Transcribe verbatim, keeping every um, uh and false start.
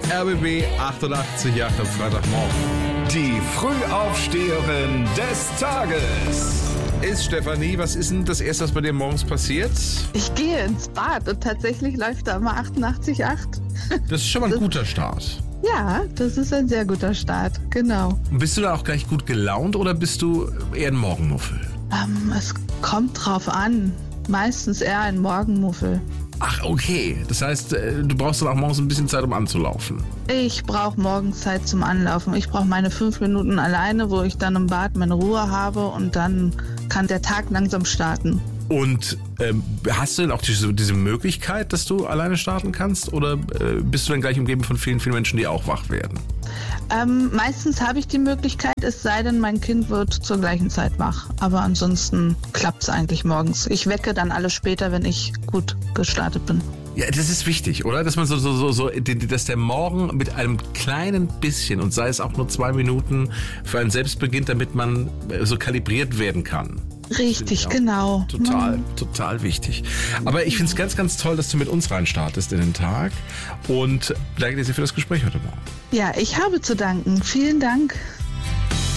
R B B achtundachtzig Komma acht am Freitagmorgen. Die Frühaufsteherin des Tages Ist Stefanie, was ist denn das Erste, was bei dir morgens passiert? Ich gehe ins Bad und tatsächlich läuft da immer achtundachtzig Komma acht. Das ist schon mal ein guter Start. Ja, das ist ein sehr guter Start, genau. Bist du da auch gleich gut gelaunt oder bist du eher ein Morgenmuffel? Ähm, es kommt drauf an. Meistens eher ein Morgenmuffel. Ach, okay. Das heißt, du brauchst dann auch morgens ein bisschen Zeit, um anzulaufen. Ich brauche morgens Zeit zum Anlaufen. Ich brauche meine fünf Minuten alleine, wo ich dann im Bad meine Ruhe habe und dann kann der Tag langsam starten. Und ähm, hast du denn auch diese, diese Möglichkeit, dass du alleine starten kannst? Oder äh, bist du dann gleich umgeben von vielen, vielen Menschen, die auch wach werden? Ähm, meistens habe ich die Möglichkeit, es sei denn, mein Kind wird zur gleichen Zeit wach. Aber ansonsten klappt es eigentlich morgens. Ich wecke dann alle später, wenn ich gut gestartet bin. Ja, das ist wichtig, oder? Dass man so, so, so, so, dass der Morgen mit einem kleinen bisschen, und sei es auch nur zwei Minuten, für einen selbst beginnt, damit man so kalibriert werden kann. Richtig, genau. Total, mhm. total wichtig. Aber ich finde es ganz, ganz toll, dass du mit uns reinstartest in den Tag. Und danke dir sehr für das Gespräch heute Morgen. Ja, ich habe zu danken. Vielen Dank.